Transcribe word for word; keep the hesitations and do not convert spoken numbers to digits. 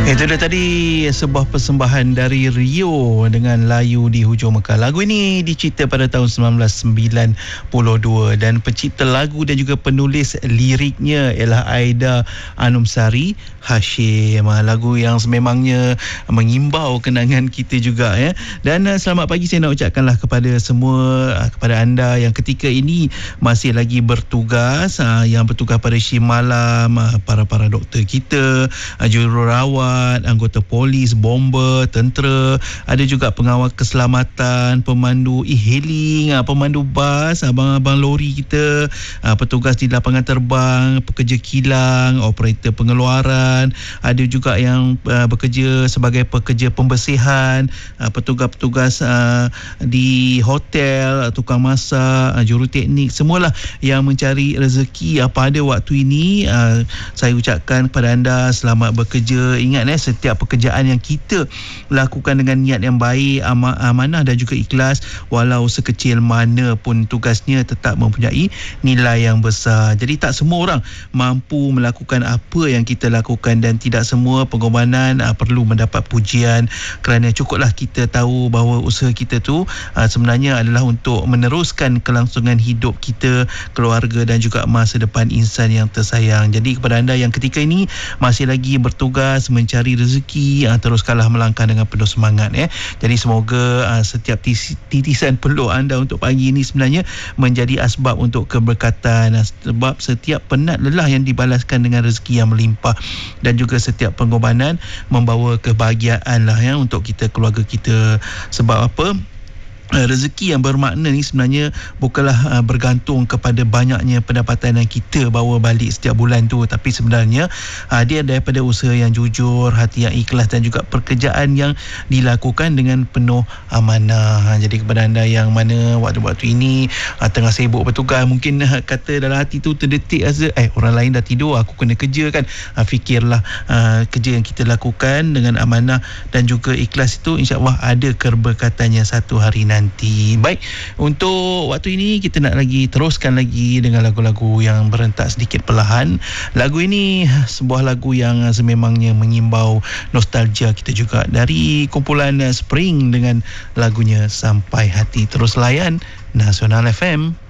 Itu dia tadi sebuah persembahan dari Rio dengan Layu di Hujung Mekah. Lagu ini dicipta pada tahun sembilan belas sembilan puluh dua dan pencipta lagu dan juga penulis liriknya ialah Aida Anumsari Hashim. Lagu yang sememangnya mengimbau kenangan kita juga ya. Dan uh, selamat pagi saya nak ucapkanlah kepada semua, uh, kepada anda yang ketika ini masih lagi bertugas, uh, yang bertugas pada shift malam, uh, para-para doktor kita, uh, jururawat, anggota polis, bomber, tentera, ada juga pengawal keselamatan, pemandu e-hailing, pemandu bas, abang-abang lori kita, petugas di lapangan terbang, pekerja kilang, operator pengeluaran, ada juga yang bekerja sebagai pekerja pembersihan, petugas-petugas di hotel, tukang masak, juruteknik, semualah yang mencari rezeki pada waktu ini. Saya ucapkan kepada anda selamat bekerja. Ingat eh, setiap pekerjaan yang kita lakukan dengan niat yang baik, am- amanah dan juga ikhlas, walau sekecil mana pun tugasnya, tetap mempunyai nilai yang besar. Jadi tak semua orang mampu melakukan apa yang kita lakukan dan tidak semua pengorbanan uh, perlu mendapat pujian, kerana cukuplah kita tahu bahawa usaha kita tu uh, sebenarnya adalah untuk meneruskan kelangsungan hidup kita, keluarga dan juga masa depan insan yang tersayang. Jadi kepada anda yang ketika ini masih lagi bertugas mencari rezeki, uh, teruskanlah melangkah dengan penuh semangat ya. Jadi semoga uh, setiap tis- titisan peluh anda untuk pagi ini sebenarnya menjadi asbab untuk keberkatan, uh, sebab setiap penat lelah yang dibalaskan dengan rezeki yang melimpah, dan juga setiap pengorbanan membawa kebahagiaan lah ya untuk kita, keluarga kita. Sebab apa? Rezeki yang bermakna ni sebenarnya bukanlah uh, bergantung kepada banyaknya pendapatan yang kita bawa balik setiap bulan tu, tapi sebenarnya uh, dia daripada usaha yang jujur, hati yang ikhlas dan juga pekerjaan yang dilakukan dengan penuh amanah. Jadi kepada anda yang mana waktu-waktu ini uh, tengah sibuk bertugas, mungkin uh, kata dalam hati tu terdetik rasa eh orang lain dah tidur, aku kena kerja kan. Uh, fikirlah uh, kerja yang kita lakukan dengan amanah dan juga ikhlas itu, insya-Allah ada keberkatannya satu hari nanti. Nanti. Baik, untuk waktu ini kita nak lagi teruskan lagi dengan lagu-lagu yang berentak sedikit perlahan. Lagu ini sebuah lagu yang sememangnya mengimbau nostalgia kita juga, dari kumpulan Spring dengan lagunya Sampai Hati. Terus layan Nasional F M.